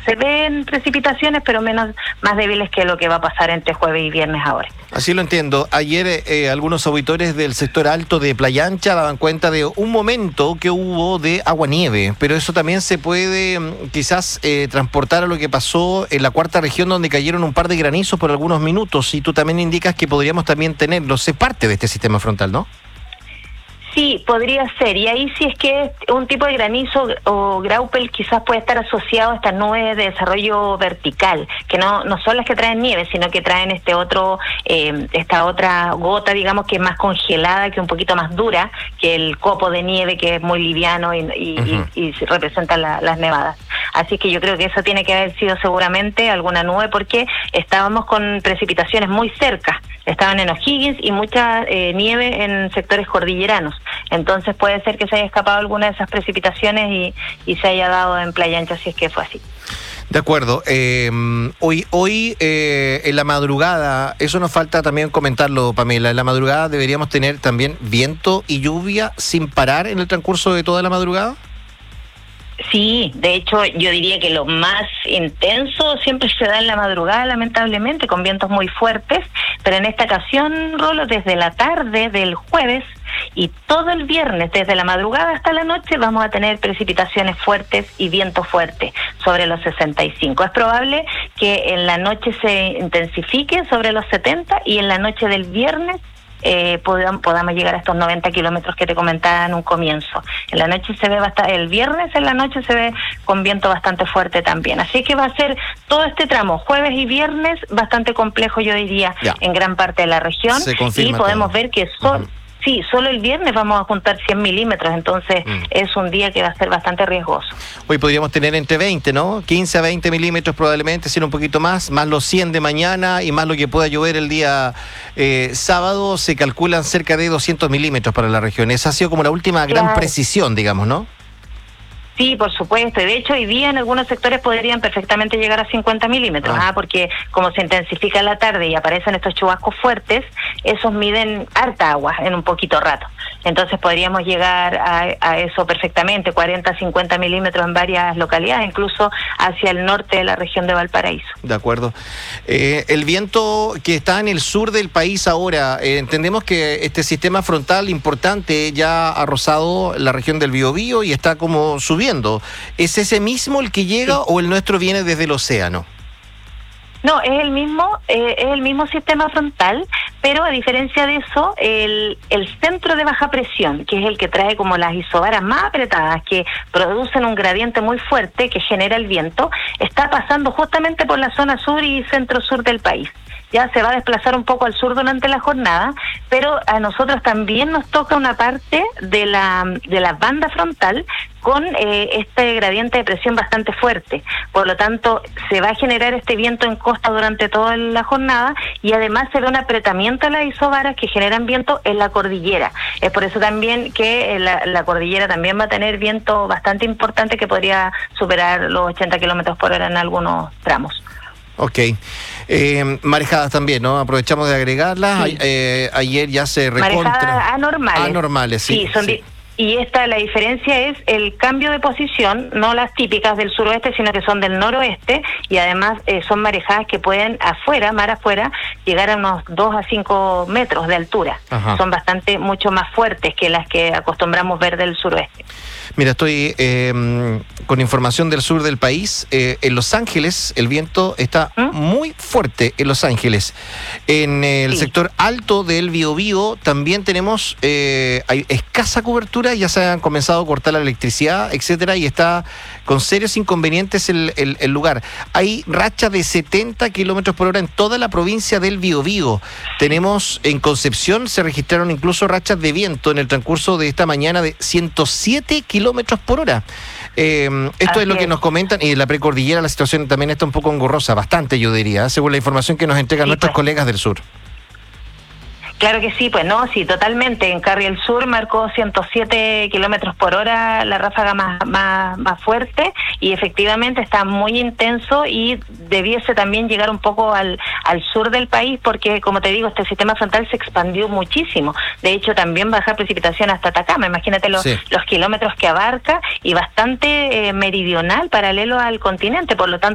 se ven precipitaciones, pero más débiles que lo que va a pasar entre jueves y viernes ahora. Así lo entiendo. Ayer algunos auditores del sector alto de Playa Ancha daban cuenta de un momento que hubo de agua-nieve, pero eso también se puede quizás transportar a lo que pasó en la cuarta región, donde cayeron un par de granizos por algunos minutos, y tú también indicas que podríamos también tenerlo. Se parte de este sistema frontal, ¿no? Sí, podría ser, y ahí sí es que un tipo de granizo o graupel quizás puede estar asociado a estas nubes de desarrollo vertical, que no son las que traen nieve, sino que traen esta otra gota, digamos, que es más congelada, que un poquito más dura que el copo de nieve, que es muy liviano y representa las nevadas. Así que yo creo que eso tiene que haber sido seguramente alguna nube, porque estábamos con precipitaciones muy cerca, estaban en O'Higgins y mucha nieve en sectores cordilleranos. Entonces puede ser que se haya escapado alguna de esas precipitaciones y se haya dado en Playa Ancha, si es que fue así. De acuerdo. Hoy en la madrugada, eso nos falta también comentarlo, Pamela, en la madrugada deberíamos tener también viento y lluvia sin parar en el transcurso de toda la madrugada. Sí, de hecho yo diría que lo más intenso siempre se da en la madrugada, lamentablemente, con vientos muy fuertes, pero en esta ocasión, Rolo, desde la tarde del jueves y todo el viernes, desde la madrugada hasta la noche, vamos a tener precipitaciones fuertes y viento fuerte sobre los 65. Es probable que en la noche se intensifique sobre los 70 y en la noche del viernes podamos llegar a estos 90 kilómetros que te comentaba en un comienzo. En la noche se ve el viernes en la noche se ve con viento bastante fuerte también. Así que va a ser todo este tramo, jueves y viernes, bastante complejo, yo diría, en gran parte de la región. Y podemos ver que sí, solo el viernes vamos a juntar 100 milímetros, entonces es un día que va a ser bastante riesgoso. Hoy podríamos tener entre 20, ¿no? 15 a 20 milímetros probablemente, si no un poquito más los 100 de mañana y más lo que pueda llover el día sábado. Se calculan cerca de 200 milímetros para la región. Esa ha sido como la última gran precisión, digamos, ¿no? Sí, por supuesto, y de hecho hoy día en algunos sectores podrían perfectamente llegar a 50 milímetros, porque como se intensifica la tarde y aparecen estos chubascos fuertes, esos miden harta agua en un poquito rato. Entonces podríamos llegar a eso perfectamente, 40, 50 milímetros en varias localidades, incluso hacia el norte de la región de Valparaíso. De acuerdo. El viento que está en el sur del país ahora, entendemos que este sistema frontal importante ya ha rozado la región del Biobío y está como subiendo. ¿Es ese mismo el que llega o el nuestro viene desde el océano? No, es el mismo sistema frontal, pero a diferencia de eso, el centro de baja presión, que es el que trae como las isobaras más apretadas, que producen un gradiente muy fuerte que genera el viento, está pasando justamente por la zona sur y centro-sur del país. Ya se va a desplazar un poco al sur durante la jornada, pero a nosotros también nos toca una parte de la banda frontal con este gradiente de presión bastante fuerte. Por lo tanto, se va a generar este viento en costa durante toda la jornada y además se ve un apretamiento de las isobaras que generan viento en la cordillera. Es por eso también que la cordillera también va a tener viento bastante importante que podría superar los 80 kilómetros por hora en algunos tramos. Ok. Marejadas también, ¿no? Aprovechamos de agregarlas. Sí. Ayer ya se marejadas anormales. Anormales, sí. Y la diferencia es el cambio de posición, no las típicas del suroeste, sino que son del noroeste, y además son marejadas que pueden mar afuera, llegar a unos 2 a 5 metros de altura. Ajá. Son mucho más fuertes que las que acostumbramos ver del suroeste. Mira, estoy con información del sur del país. En Los Ángeles el viento está muy fuerte en Los Ángeles. En el sector alto del Biobío también tenemos hay escasa cobertura, ya se han comenzado a cortar la electricidad, etcétera, y está con serios inconvenientes el lugar. Hay rachas de 70 kilómetros por hora en toda la provincia del Biobío. Tenemos en Concepción, se registraron incluso rachas de viento en el transcurso de esta mañana de 107 kilómetros por hora. Esto es lo que nos comentan, y en la precordillera la situación también está un poco engorrosa, bastante yo diría, según la información que nos entregan nuestros colegas del sur. Claro que sí, sí, totalmente. En Carriel Sur marcó 107 kilómetros por hora la ráfaga más fuerte, y efectivamente está muy intenso y debiese también llegar un poco al sur del país, porque como te digo, este sistema frontal se expandió muchísimo. De hecho, también baja precipitación hasta Atacama. Imagínate los kilómetros que abarca, y bastante meridional, paralelo al continente. Por lo tanto,